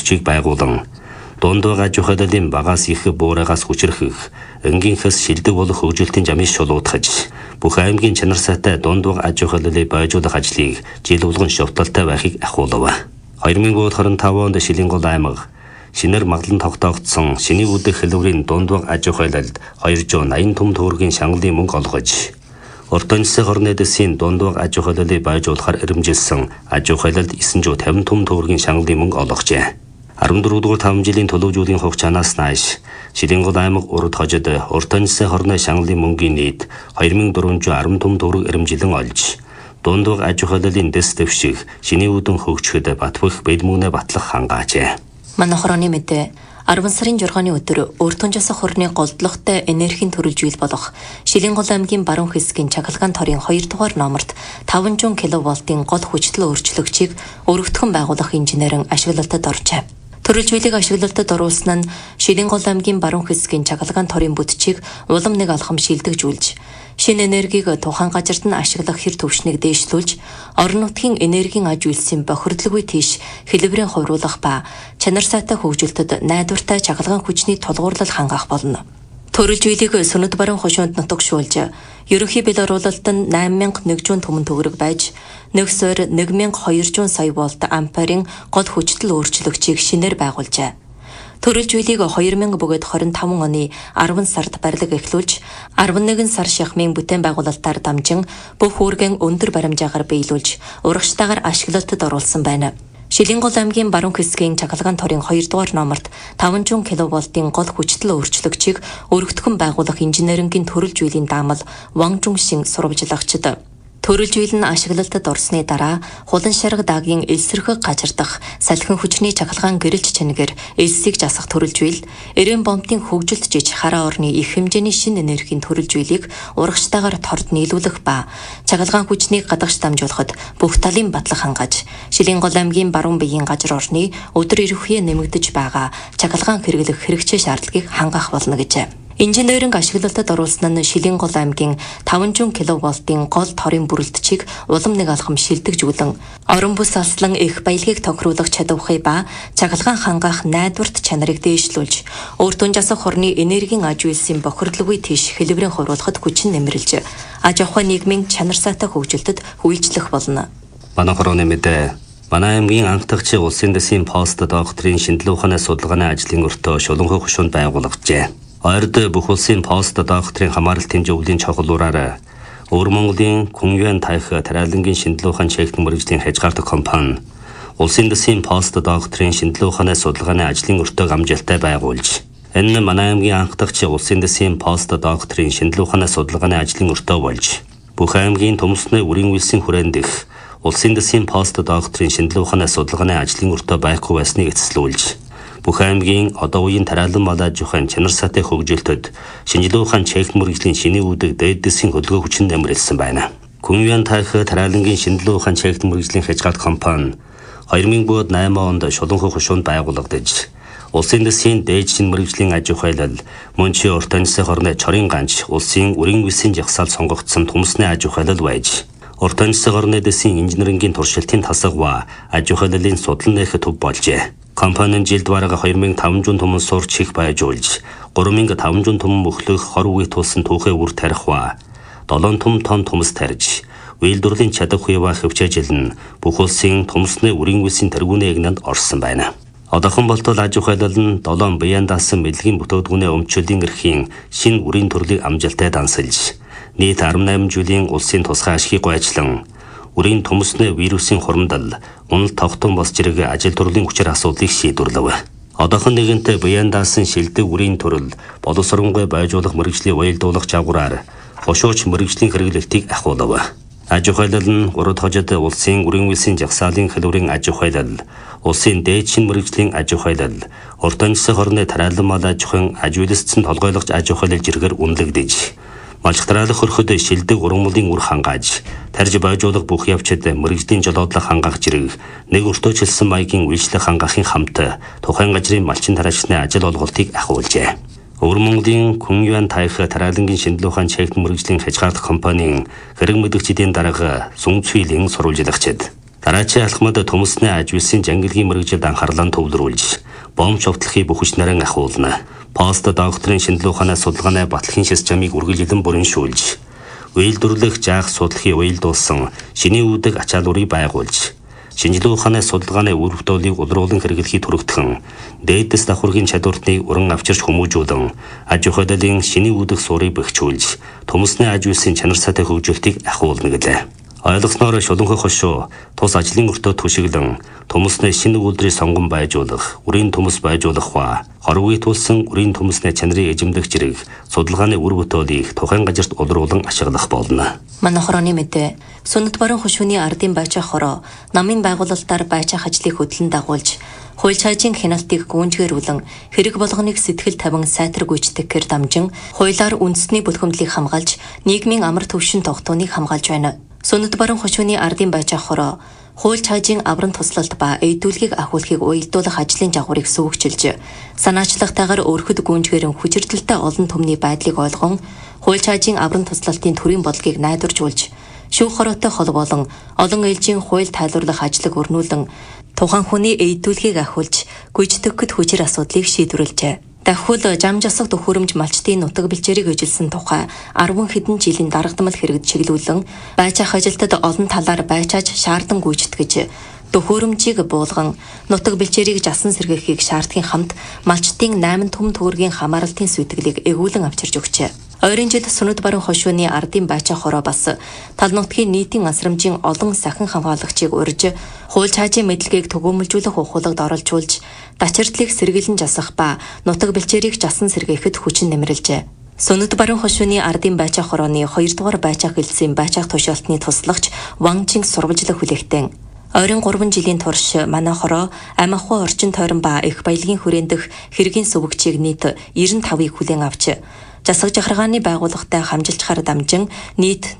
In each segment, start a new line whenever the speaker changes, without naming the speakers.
сурвалжийг байгуулан дундуур аж ахуйлын багаас их буураагаас хүчрхэх, энгийнхээс шилдэг болох хөгжилтийн жамыг шулуудахж, бүх аймгийн чанар сайтай дундуур аж ахуйлыг байжуулах ажлыг жил болгон шовтолтой байхыг ахуулав. 2025 онд Шилэнгол аймаг шинээр маглан тогтоогдсон шиний үдэх хэлбэрийн дундуур аж ахуйлалд 280 том төгрөгийн шангалтын мөнгө олгож, урт онцлог орны дэсийн дундуур аж ахуйлыг байжуулахаар ирэмжилсэн аж ахуйлалд 950 том төгрөгийн шангалтын мөнгө олгожээ. 14-р 5 жилийн төлөвлөжүүлгийн хугацаанаас нааш Шилэнгол аймаг урд хожид урт онцлог орны шангалтын мөнгийн нийт 2410 том төгрөг ирэмжилэн олж, дундуур аж ахуйлын дэс дэвших, шиний үдэн хөгжихэд батбах бэлмүнэ батлах хангаажээ.
Манай хорооны мэдээ 10 сарын 6-ны өдөр өртөн жасах хорны голдлогтой энергийн төрөлжүүл болох Шилэнгол аймгийн баруун хэсгийн Чахалгаан торын 2 дугаар номерт 500 кВт-ийн гол хүчтэй өөрчлөгчийг өргөдгөн байгуулах инженерэн ашиглалтад оржээ. Төрөлжүүлийг ашиглалтад оруулсан нь Шилэнгол аймгийн баруун хэсгийн Чахалгаан торын бүтчийг улам нэг алхам шилдэгжүүлж, шинэ энергийг тухайн газарт нь ашиглах хэр түвшнийг дээшлүүлж, орон нутгийн энергийн аж үйлсийн бохирдлоггүй тийш хэлбэрийн хувируулах ба чанар сайтай хөгжилтөд найдвартай чахалгаан хүчний тулгуурлал хангах болно. Төрөлжүүлийг Сүнэд баруун хошуунд нутагшуулж, ерөнхий бэл оруулалт нь 8100 түмэн төгрөг байж, нэг суур 1200 сая вольт амперийн гол хүчтэй өөрчлөгчийг шинээр байгуулжээ. Төрөлжүүлийг 2000 бөгөөд 25 оны 10 сард барилга эхлүүлж, 11 сар шахмын бүтээн байгуулалтаар дамжин бүх үүргэн өндөр баримжаагаар биелүүлж, урагштайгаар ашиглалтад оруулсан байна. Шилэнгол аймгийн баруун хэсгийн Чахалгаан торын 2 дугаар номерт 500 кВт-ийн гол хүчтэй өөрчлөгчийг өргөдгөн байгуулах инженерингийн төрөлжүүлийн даамал Ван Жуншин сурвалжлагчид. Төрөлжүүл нь ашиглалтад орсны дараа хулан шарга даагийн элсэрхэг газар дах салхин хүчний Чахалгаан гэрэлж чангаар элсийг засах төрөлжүүл, эрээн бомбын хөгжилт жиж хараа орны их хэмжээний шинэ энергийн төрөлжүүлийг урагштайгаар торд нийлүүлэх ба Чахалгаан хүчнийг гадагш дамжуулахад бүх талын батлах хангааж, Шилэнгол аймгийн баруун биеийн газар орны өдөр ирүүхий нэмэгдэж байгаа Чахалгаан хэрэглэх хэрэгцээ шаардлагыг хангах болно гэжээ. Инженеринг ашиглалтад оруулсан нь Шилэнгол аймгийн 500 кВт-ийн гол торын бүрэлдэхийг улам нэг алхам шилдэгжүүлэн, орон бүс алслан их баялагийг тохируулах чадварыг ба чахалгаан хангах найдварт чанарыг дээшлүүлж, өртөн жасах хорны энергийн аж үйлсийн бохирдлоггүй тийш хэлбэрийн хувируулахад хүчин нэмэрлэж, аж ахуй нийгмийн чанар сайтай хөгжилтөд үйлчлэх болно.
Манай хорооны мэдээ Манай аймгийн анх дахь улсын дэсийн пост докторийн шинжилгээ ухааны судалгааны ажлын өртөө Шуланхуй хошуунд байгуулагджээ. Ойрд бүх улсын пост докторийн хамааралт хэмжээ чухлуураар Өвөр Монголын Күнюан таих тариалангийн шинжилгээ ухааны чекийн мэргэжлийн хязгаарлалт компани улсын дэсийн пост докторийн шинжилгээ ухааны судалгааны ажлын өртөөг амжилттай байгуулж, энэ манай аймгийн анх дахь улсын дэсийн пост докторийн шинжилгээ ухааны судалгааны ажлын өртөө болж, бүх аймгийн төмөсний үрийн үйлсийн хүрээнд их улсын дэсийн пост докторийн шинжилгээ ухааны судалгааны ажлын өртөө байхгүй байсныг эцэслүүлж, бүх аймгийн одоо үеийн тариалан мал аж ахуйн чанар сайтай хөгжилтөд шинжилгээ ухааны чекийн мэргэжлийн шиний үүдэг дээд дэсийн хөдөлгөөн хүчин нэмрэлсэн байна. Күнюан таих тариалангийн шинжилгээ ухааны чекийн мэргэжлийн хязгаарлалт компани 2008 онд Шуланхуй хошуунд байгуулагдаж, улсын дэсийн дээд шин мэргэжлийн аж ахуйлал, мөн ч урт онцлог орны чорын ганч улсын үрийн үйлсийн жагсаал сонгогдсон төмөсний аж ахуйлал байж, урт онцлог орны дэсийн инженерингийн туршилтын тасаг ба аж ахуйлалын судлан нэх төв болжээ. Компани жилд бараг 2500 түмэн сурч их байжуулж, 3500 түмэн мөхлөх хор үе тулсан түүхээ үр тарих ба 7 тонн төмөс тарьж, үйлдвэрлэлийн чадваргүй ба хөвчөжилн бүх улсын төмөсний үрийн үйлсийн тэргүүний эгнэнд орсон байна. Одоохон болтол аж ахуйлал нь 7 бян даасан мэдлэгийн бүтээгдэхүүний өмчлөлийн эрхийн шинэ үрийн төрлийг амжилттай дансалж, нийт 18 жилийн улсын тусгай ашгийг гойжлан, үрийн төмөсний вирусын хурамдал, унал тогтон бос зэрэг ажил төрлийн хүчээр асуудлыг шийдвэрлэв. Одоохон нэгэнтээ бян даасан шилдэг үрийн төрөл боловсронгуй байжуулах мэргэжлийн уялдуулах жагвараар хошууч мэргэжлийн хэрэглэлтийг ахуулав. Аж ахуйлал нь урд хожид улсын үрийн үйлсийн жагсаалын хэлбэрийн аж ахуйлал, улсын дээд шин мэргэжлийн аж ахуйлал, урт онцлог орны тариалан мал аж ахуйн аж үйлсцэн толгойлогч аж ахуйлал зэрэгээр үнэлэгдэж, малчтраалах хөрөхөд шилдэг ургамлын үр хангааж, тарж байжуулах бүх явцад мэргэжлийн жолоодлох хангах зэрэг нэг өртөөчлсөн маягийн үйлчлэх хангахын хамт тухайн газрын малчин тараачны ажил олголтыг ахиулжээ. Өвөр Монголын Күнюан таих тариалангийн шинжилгээ ухааны чекийн мэргэжлийн хязгаарлалт компанийн хэрэг мэдгчдийн дарга Сүнцүйлэн сурвалжлагчид Дараачийн алхмад төмөсний аж үйлсийн жангилгийн мэргэжилд анхаарлаа төвлөрүүлж, бомб шовтлохыг бүхэж нарийн ахуулна. Пост докторийн шинжилгээ ухааны судалгааны батлахын системийг үргэлжлэн бүрэншүүлж, үйлдвэрлэх жаах судлалын уялдуулсан шиний үүдэг ачааллуудыг байгуулж, шинжилгээ ухааны судалгааны үр бүтээлийг улруулан хэрэглэхийг түрэгдхэн, дээдэс давхаргийн чадвартыг уран авчирч хүмүүжүүлэн, аж ахуйн шиний үүдэг суурийг бэхжүүлж, төмөсний аж үйлсийн чанар сайтай хөгжөлтийг ахуулна гэлээ. Ойлгосноор шулуунхай хошуу тус ажлын өртөө түшиглэн төмөсний шинэ үйлдвэрийн сонгон байжуулах, үрийн төмөс байжуулах ба хорвогийн тулсан үрийн төмөсний чанарыг эзэмдэх зэрэг судалгааны үр бүтээлийг тухайн газарт улруулан ашиглах болно.
Манай хорооны мэдээ Сүнэт баруун хошууны ардын байчаах хороо намын байгуулалтаар байчаах ажлыг хөтлөн дагуулж, хууль цаажийн хяналтыг гүйцэтгүүлэн хэрэг болгоныг сэтгэл тавин сайтар гүйцэтгэхээр дамжин хуулиар үндэсний бүлгэмдлийг хамгаалж, нийгмийн амар төвшин тогтооныг хамгаалж байна. Сүнэт баруун хошууны ардын байчаах хороо хууль цаажийн авран туслалт ба эйдүүлгийг ахуулахыг уялдуулах ажлын жагварыг сүүгчилж, санаачлагтайгаар өөрөхөд гүйцгээрэн хүчирдэлтэй олон түмний байдлыг ойлгон, хууль цаажийн авран туслалтын төрийн бодлогыг найдваржуулж, шүүх хороотой хол болон олон ээлжийн хууль тайлбарлах ажлыг өрнүүлэн, тухайн хүний эйдүүлгийг ахуулж, гүйцэтгэхэд хүчир асуудлыг шийдвэрлэжээ. Дахиуд жам жасах төхөөрөмж малчтын нутаг бэлчээрийг эжилсэн тухай 10 хэдэн жилийн дарагдмал хэрэгд чиглүүлэн, байчаах ажилтад олон талаар байчааж шаардсан гүйцэтгэж, төхөөрөмжийг буулган, нутаг бэлчээрийг жасан сэргээхийг шаардхийн хамт малчтын 8 түмэн төгрөгийн хамааралтын сүйтгэлийг эгүүлэн авчирч өгчээ. Ойрын жил Сүнэт баруун хошууны ардын байчаах хороо бас тал нутгийн нийтийн асрамжийн олон сахин хамгаалагчийг урьж, хууль цаажийн мэдлэгийг түгээмэлжүүлэх ухуулагд оролцуулж, дачирдлыг сэргийлэн жасах ба нутаг бэлчээрийг жасан сэргээхэд хүчин нэмэрлэжээ. Сүнэт баруун хошууны ардын байчаах хорооны 2 дугаар байчаах элсийн байчаах тушаалтны туслагч Ванжин сурвалжлах хүлээгтэн. Ойрын 3 жилийн турш манай хороо амиахуй орчин тойрон ба их баялагын хүрээнд дэх хэргийн сүвгчийг нийт 95-ыг хүлээн авч, засаг жахаргааны байгууллагатай хамжилчаар дамжин нийт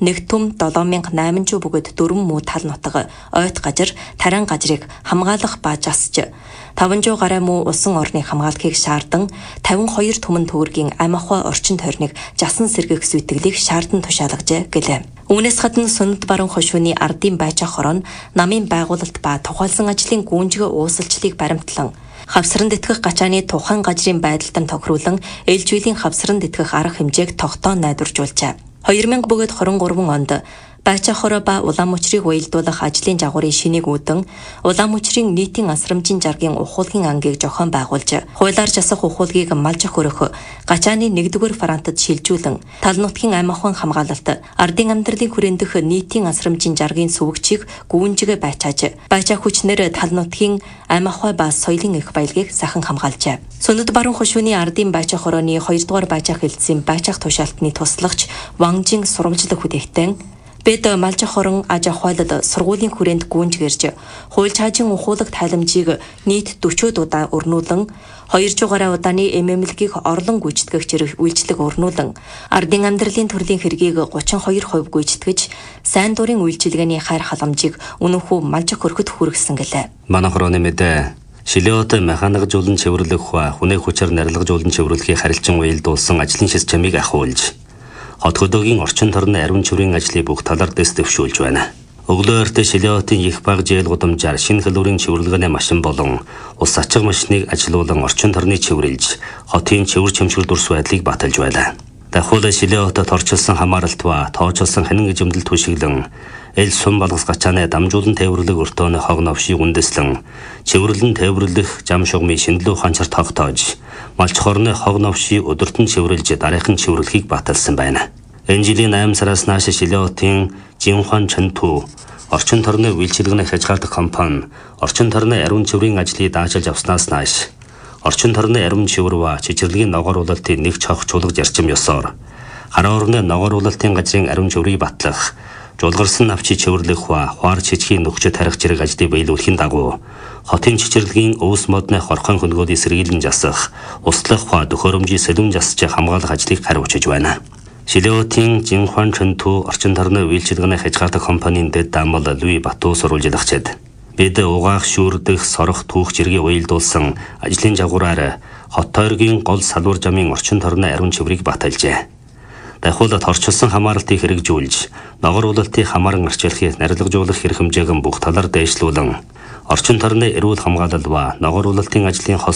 1,7800 бөгөөд 4 муу тал нутаг, ойт газар, тарайн газрыг хамгаалах ба засч, 500 гаруй муу усан орныг хамгаалахыг шаардсан 52 түмэн төгрөгийн амиахуй орчин тойрныг жасан сэргээх сүйтгэлийг шаардсан тушаалгажээ гэлээ. Үүнээс гадна Сүнэт баруун хошууны ардын байчаах хороо нь намын байгуулалт ба тухайлсан ажлын гүйцэтгэх уусалчлыг баримтлан, хавсранд итгэх гачааны тухайн газрын байдалд тохируулан ээлж үеийн хавсранд итгэх арга хэмжээг тогтоон найдваржуулжээ. 2000 бөгөөд 23 онд байчаах хороо ба улаан мөчрийг уялдуулах ажлын жагварын шинийг үүдэн, улаан мөчрийн нийтийн асрамжийн жаргын ухуулгын ангийг зохион байгуулж, хуулиар жасах ухуулгийг малжих өрөх, гачааны 1-р фронтод шилжүүлэн, тал нутгийн амиахуйн хамгаалалт, ардын амьдралын хүрээнд дэх нийтийн асрамжийн жаргын сүвгчийг гүйцэтгэж байчааж, байчаах хүчнэр тал нутгийн амиахуй ба соёлын их баялагийг сахин хамгаалжээ. Сүнэт баруун хошууны ардын байчаах хорооны 2 дугаар байчаах элсийн байчаах тушаалтны туслагч Ванжин сурвалжлах хүлээгтэн, бид малжих хорон аж ахуйлд сургуулийн хүрээнд гүйцгэрж, хууль цаажийн ухуулаг тайламжийг нийт 40 удаа өрнүүлэн, 200 гаруй удааны эмэмлэгийг орлон гүйцэтгэх зэрэг үйлчлэг өрнүүлэн, ардын амьдралын төрлийн хэргийг 32% гүйцэтгэж, сайн дурын үйлчилгээний хайр халамжийг үнэнхүү малжих хөрөхөд хүргэсэн гэлээ.
Манай хорооны мэдээ Шилиот механикжуулан цэвэрлэх ба хүнээ хүчээр нарилгажуулан цэвэрлэхийг харилцан уялдуулсан ажлын системийг ахуулж, хот хөдөөгийн орчин тойрны ариун цэврийн ажлыг бүх талаар дэс дэвшүүлж байна. Өглөө эртээ Шилиотын их баг жээл гудамжаар шинэ хэлбэрийн цэвэрлэгээний машин болон ус ачиг машиныг ажилуулан орчин тойрныг цэвэрлж, хотын цэвэр чимчгэр дурс байдлыг баталж байна. Дахиуд Шилиотод орчилсан хамааралт ба тоочилсан ханин эзэмдэл түшиглэн, эл сум балгас гачааны дамжуулан тээвэрлэх өртөөний хог новшийг үндэслэн, цэвэрлэн тээвэрлэх зам шугмын шинэлүү ханчаар тогтоож, малч хорны хог новшийг өдөртөн цэвэрлж дараахан цэвэрлэхийг баталсан байна. Энэ жилийн 8 сараас нааш Шилиотын Жинхуан Чэнтүү орчин тойрны үйлчилгээний хязгаарлах компани орчин тойрны ариун цэврийн ажлыг даачилж авснаас нааш орчин тойрны ариун цэвэр ба чичирлэгийн ногооруулалтын нэг цогц чуулгаж ярьчим ёсоор хараа орны ногооруулалтын газрын ариун цэврийг батлах, жулгарсан навчийг цэвэрлэх ба хуар чичгийн нөхцөд тарих зэрэг ажлыг биелүүлэхийн дагуу хотын чичирлэгийн өвс модны хорхон хөнгөөдийг сэргийлэн засах, услах ба төхөөрөмжийг сэлүүн засч хамгаалах ажлыг хариуцж байна. Шилиотын Жинхуан Чэнтүү орчин тойрны үйлчилгээний хязгаарлах компанийн дэд дамал Луи Бату сурвалжлагчид бид угаах шүүрдэх сорох түүх зэргийг уялдуулсан ажлын жагвараар хот тойргийн гол салвар жамын орчин тойрны ариун цэврийг баталжээ. Дахиулаад орчилсон хамааралтыг хэрэгжүүлж, ногор улалтыг хамааран арчилахыг нарилгажуулах хэрэг хэмжээг бүх талаар дээшлүүлэн, орчин тойрны эрүүл хамгаалал ба ногор улалтын ажлын хос